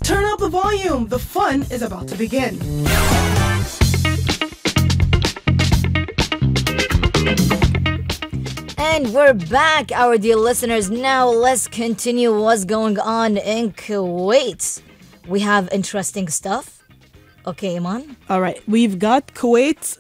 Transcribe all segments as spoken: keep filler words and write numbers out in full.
Turn up the volume. The fun is about to begin. And we're back, our dear listeners. Now let's continue what's going on in Kuwait. We have interesting stuff. Okay, Iman? All right. We've got Kuwait's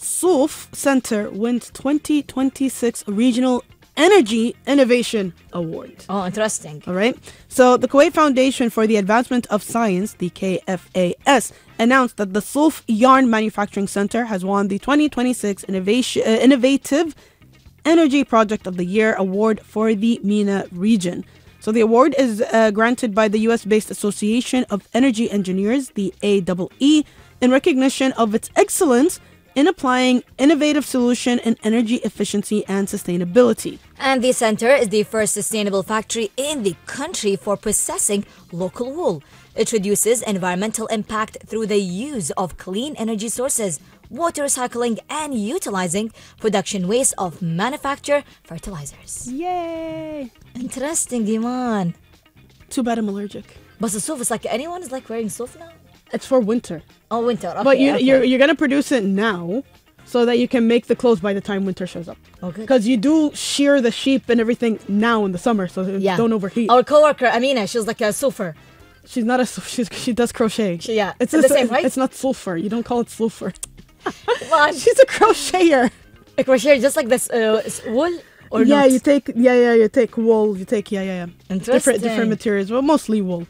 Souf Center wins twenty twenty-six Regional Energy Innovation Award. Oh, interesting. All right. So the Kuwait Foundation for the Advancement of Science, the K F A S, announced that the Souf Yarn Manufacturing Center has won the twenty twenty-six Innovation uh, Innovative Energy Project of the Year award for the MENA region. So the award is uh, granted by the U S-based Association of Energy Engineers, the A E E, in recognition of its excellence in applying innovative solution in energy efficiency and sustainability. And the center is the first sustainable factory in the country for processing local wool. It reduces environmental impact through the use of clean energy sources, water recycling, and utilizing production waste of manufactured fertilizers. Yay! Interesting, Diman. Too bad I'm allergic. But the souf is like, anyone is like wearing souf now? It's for winter. Oh, winter. Okay, but you, okay. you're you're gonna produce it now, so that you can make the clothes by the time winter shows up. Okay. Because you do shear the sheep and everything now in the summer, so Yeah. don't overheat. Our coworker Amina, she's like a soufer. She's not a she's, she does crochet. She, yeah, it's the a, same, right? It's not sulfur. You don't call it sulfur. Come on. She's a crocheter. A crochet just like this uh, is wool or yeah, not? you take yeah yeah you take wool. You take yeah yeah yeah. Interesting. Different different materials. Well, mostly wool.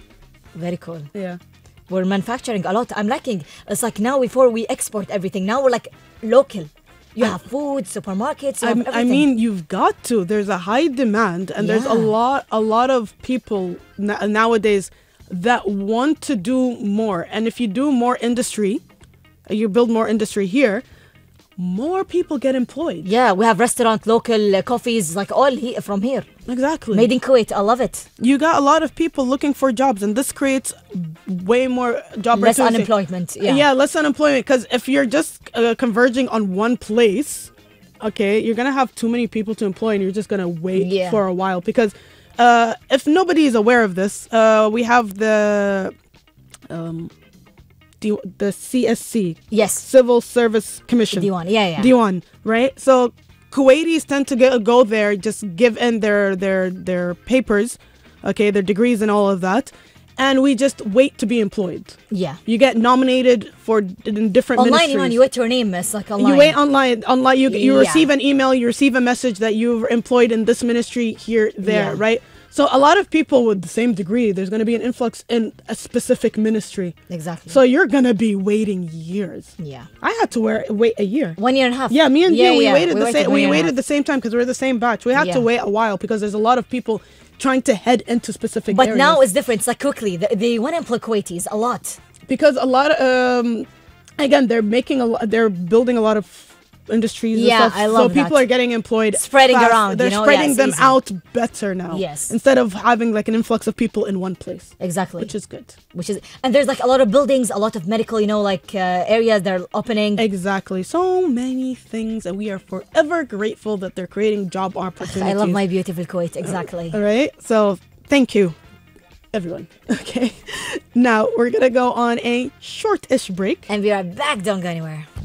Very cool. Yeah. We're manufacturing a lot. I'm liking. It's like now before we export everything. Now we're like local. You have food, supermarkets. You have I, I everything. mean, you've got to. There's a high demand, and there's a Yeah. lot, a lot of people na- nowadays that want to do more. And if you do more industry, uh, you build more industry here, more people get employed. Yeah, we have restaurant, local uh, coffees, like all he- from here. Exactly. Made in Kuwait. I love it. You got a lot of people looking for jobs, and this creates way more job Less opportunity. unemployment. Yeah. Yeah, less unemployment. Because if you're just uh, converging on one place, okay, you're gonna have too many people to employ, and you're just gonna wait Yeah. for a while. Because uh, if nobody is aware of this, uh, we have the um, D- the C S C, Yes. Civil Service Commission, D one. Yeah, yeah. D one, right? So Kuwaitis tend to get, go there, just give in their their their papers, okay, their degrees and all of that, and we just wait to be employed. Yeah. You get nominated for in different Online, ministries. Iman, you wait your name. It's like online. You wait online. Online, you you Yeah. receive an email. You receive a message that you're employed in this ministry here, there, Yeah. right? So a lot of people with the same degree, there's going to be an influx in a specific ministry. Exactly. So you're going to be waiting years. yeah. I had to wear, wait a year. One year and a half. Yeah, me and yeah, you, we yeah. waited we the waited same. one We year and a waited half. the same time because we're the same batch. We had Yeah. to wait a while because there's a lot of people trying to head into specific But areas. now it's different. It's like quickly. They, they want to employ Kuwaitis a lot. because a lot of um, again, they're making a lot. They're building a lot of industries. Yeah, and stuff, I love so people that. are getting employed, Spreading fast. around, They're you know? spreading Yeah, it's them easy. out better now. Yes. instead of having like an influx of people in one place, Exactly. which is good. Which is, and there's like a lot of buildings, a lot of medical, you know, like uh, areas that are opening. Exactly. So many things, and we are forever grateful that they're creating job opportunities. I love my beautiful Kuwait. Exactly. All right. So thank you, everyone. Okay. Now we're gonna go on a short-ish break. And we are back. Don't go anywhere.